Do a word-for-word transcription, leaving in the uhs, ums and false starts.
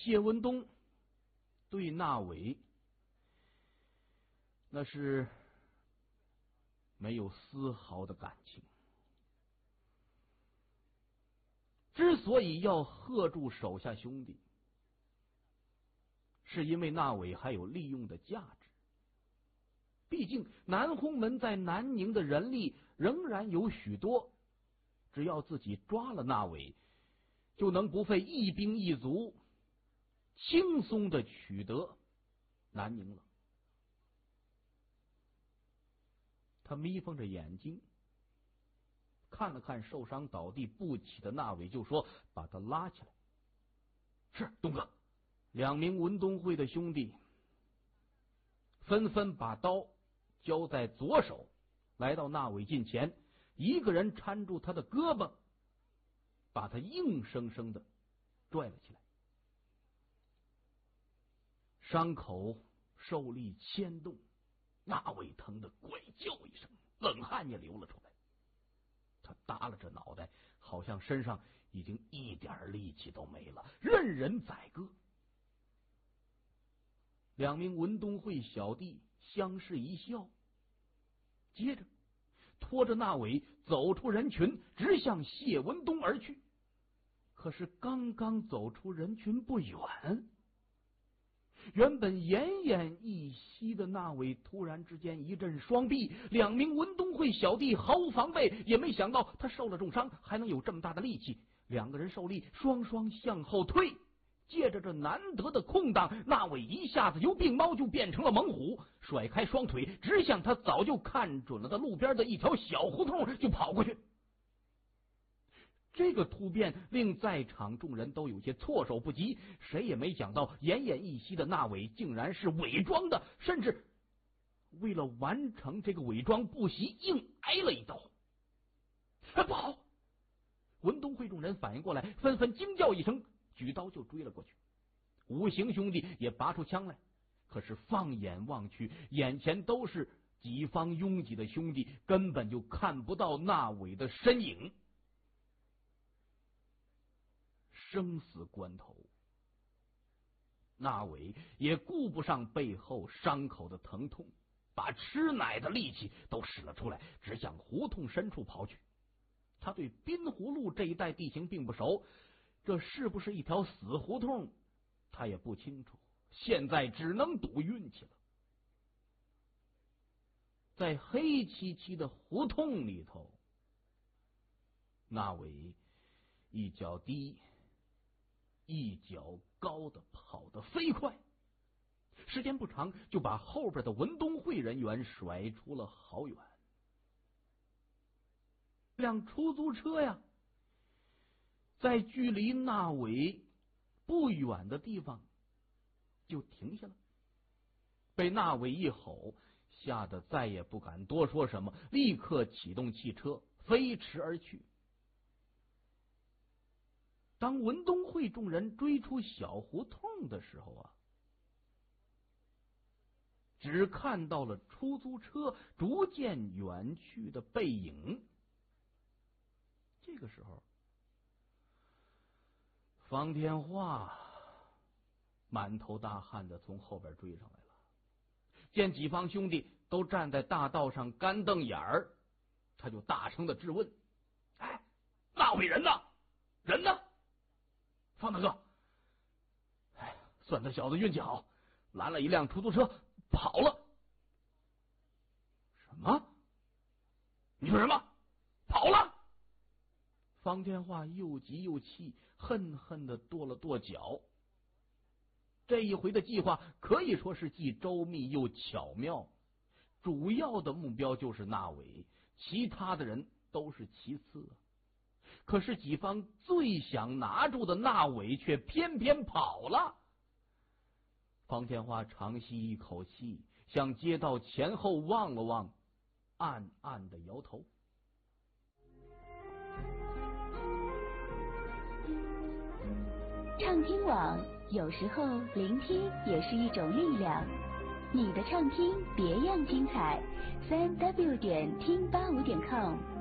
谢文东对那伟那是没有丝毫的感情。之所以要喝住手下兄弟，是因为那伟还有利用的价值。毕竟南洪门在南宁的人力仍然有许多，只要自己抓了那伟，就能不费一兵一卒，轻松的取得南宁了。他眯缝着眼睛，看了看受伤倒地不起的那伟，就说：“把他拉起来。”是，东哥。两名文东会的兄弟纷纷把刀交在左手，来到那伟近前，一个人搀住他的胳膊，把他硬生生的拽了起来。伤口受力牵动，那伟疼得怪叫一声，冷汗也流了出来。他耷拉着脑袋，好像身上已经一点力气都没了，任人宰割。两名文东会小弟相视一笑，接着拖着那伟走出人群，直向谢文东而去。可是刚刚走出人群不远，原本奄奄一息的那伟突然之间一阵双臂，两名文东会小弟毫无防备，也没想到他受了重伤还能有这么大的力气，两个人受力双双向后退。借着这难得的空档，那伟一下子由病猫就变成了猛虎，甩开双腿直向他早就看准了的路边的一条小胡同就跑过去。这个突变令在场众人都有些措手不及，谁也没想到奄奄一息的那伟竟然是伪装的，甚至为了完成这个伪装，不惜硬挨了一刀。不好！文东会众人反应过来，纷纷惊叫一声，举刀就追了过去。五行兄弟也拔出枪来，可是放眼望去，眼前都是几方拥挤的兄弟，根本就看不到那伟的身影。生死关头，那伟也顾不上背后伤口的疼痛，把吃奶的力气都使了出来，直向胡同深处跑去。他对滨湖路这一带地形并不熟，这是不是一条死胡同他也不清楚，现在只能赌运气了。在黑漆漆的胡同里头，那伟一脚低一脚高的跑得飞快，时间不长就把后边的文东会人员甩出了好远。辆出租车呀，在距离那伟不远的地方就停下了，被那伟一吼吓得再也不敢多说什么，立刻启动汽车飞驰而去。当文东会众人追出小胡同的时候啊，只看到了出租车逐渐远去的背影。这个时候，方天化满头大汗的从后边追上来了，见几方兄弟都站在大道上干瞪眼儿，他就大声的质问：“哎，那位人呢？人呢？”方大哥，哎，算他小子运气好，拦了一辆出租车跑了。什么？你说什么？跑了？方天化又急又气，恨恨的跺了跺脚。这一回的计划可以说是既周密又巧妙，主要的目标就是那伟，其他的人都是其次啊。可是己方最想拿住的那伟却偏偏跑了。方天化长吸一口气，向街道前后望了望，暗暗的摇头。 畅听网，有时候聆听也是一种力量。你的畅听别样精彩，三 w 点听八五点 com。